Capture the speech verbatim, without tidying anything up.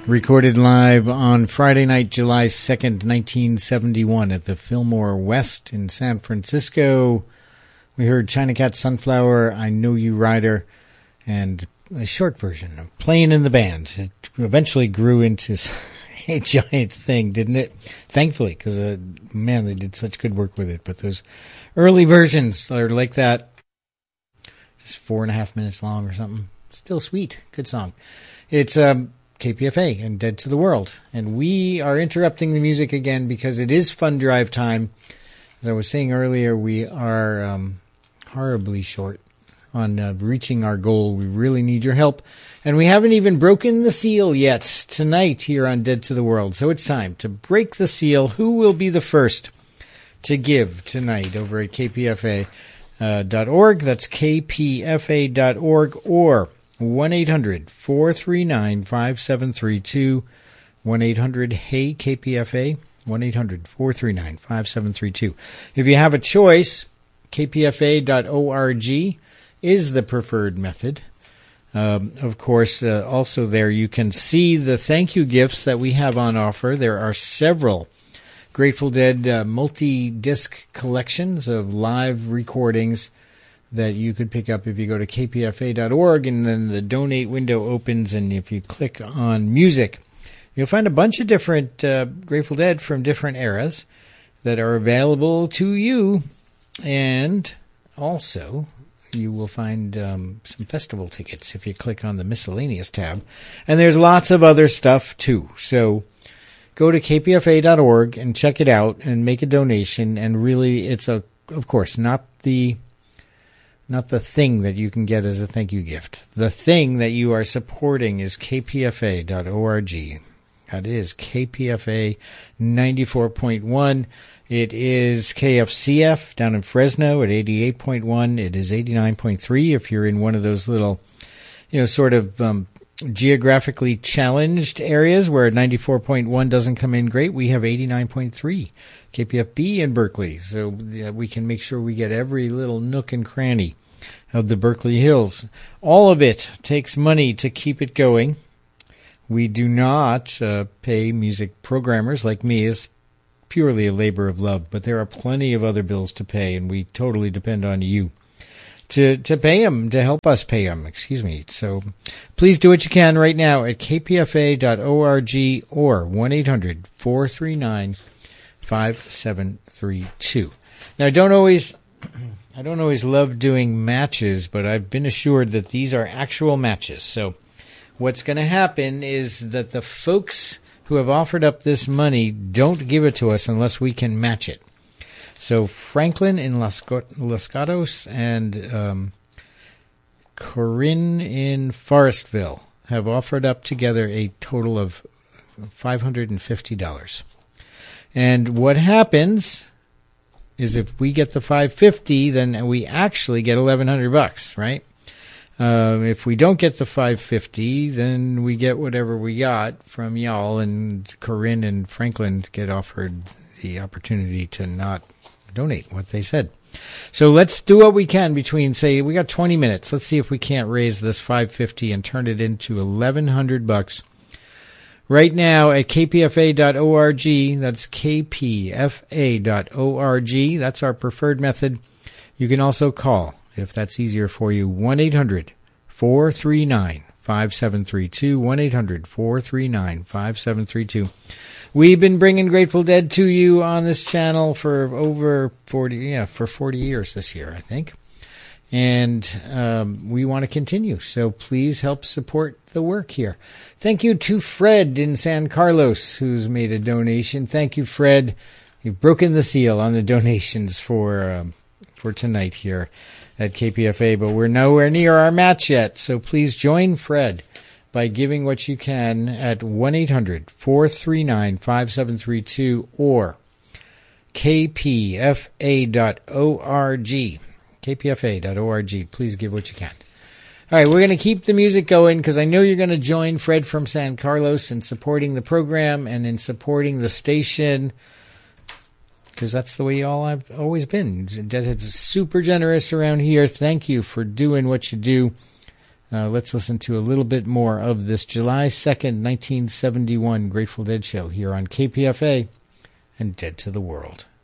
Recorded live on Friday night, July second, nineteen seventy-one at the Fillmore West in San Francisco. We heard China Cat Sunflower, I Know You Rider, and a short version of Playing in the Band. It eventually grew into a giant thing, didn't it? Thankfully, because, uh, man, they did such good work with it. But those early versions are like that. Just four and a half minutes long or something. Still sweet. Good song. It's um, K P F A and Dead to the World. And we are interrupting the music again because it is fund drive time. As I was saying earlier, we are um, horribly short on uh, reaching our goal. We really need your help. And we haven't even broken the seal yet tonight here on Dead to the World. So it's time to break the seal. Who will be the first to give tonight over at K P F A dot org? That's K P F A dot org or one eight hundred, four three nine, five seven three two. one eight hundred, hey K P F A. one eight hundred, four three nine, five seven three two. If you have a choice, K P F A dot org is the preferred method. Um, of course, uh, also there you can see the thank you gifts that we have on offer. There are several Grateful Dead uh, multi-disc collections of live recordings that you could pick up if you go to K P F A dot org, and then the donate window opens, and if you click on music, you'll find a bunch of different uh, Grateful Dead from different eras that are available to you. And also, you will find um, some festival tickets if you click on the miscellaneous tab. And there's lots of other stuff too. So go to K P F A dot org and check it out and make a donation. And really, it's a, of course, not the not the thing that you can get as a thank you gift. The thing that you are supporting is K P F A dot org. That is K P F A ninety-four point one. It is K F C F down in Fresno at eighty-eight point one. It is eighty-nine point three if you're in one of those little, you know, sort of um, geographically challenged areas where ninety-four point one doesn't come in great. We have eighty-nine point three K P F B in Berkeley, so uh, we can make sure we get every little nook and cranny of the Berkeley Hills. All of it takes money to keep it going. We do not uh, pay music programmers like me. It's purely a labor of love, but there are plenty of other bills to pay, and we totally depend on you to to pay them, to help us pay them, excuse me. So please do what you can right now at K P F A dot org or one eight hundred, four three nine, five seven three two. Now, I don't always, I don't always love doing matches, but I've been assured that these are actual matches. So what's going to happen is that the folks who have offered up this money don't give it to us unless we can match it. So Franklin in Los, Los Gatos and um, Corinne in Forestville have offered up together a total of five hundred fifty dollars. And what happens is if we get the five hundred fifty dollars, then we actually get eleven hundred bucks, right? Uh, if we don't get the five hundred fifty dollars, then we get whatever we got from y'all, and Corinne and Franklin get offered the opportunity to not donate what they said. So let's do what we can between, say, we got twenty minutes. Let's see if we can't raise this five hundred fifty dollars and turn it into eleven hundred bucks. Right now at K P F A dot org, that's K P F A dot org. That's our preferred method. You can also call, if that's easier for you, one eight hundred, four three nine, five seven three two, one eight hundred, four three nine, five seven three two. We've been bringing Grateful Dead to you on this channel for over forty, yeah, for forty years this year, I think. And um, we want to continue, so please help support the work here. Thank you to Fred in San Carlos, who's made a donation. Thank you, Fred. You've broken the seal on the donations for um, for tonight here at K P F A, but we're nowhere near our match yet, so please join Fred by giving what you can at one eight hundred, four three nine, five seven three two or K P F A dot org. K P F A dot org. Please give what you can. All right, we're going to keep the music going because I know you're going to join Fred from San Carlos in supporting the program and in supporting the station, because that's the way y'all have always been. Deadhead's super generous around here. Thank you for doing what you do. Uh, let's listen to a little bit more of this July second, nineteen seventy-one Grateful Dead show here on K P F A and Dead to the World.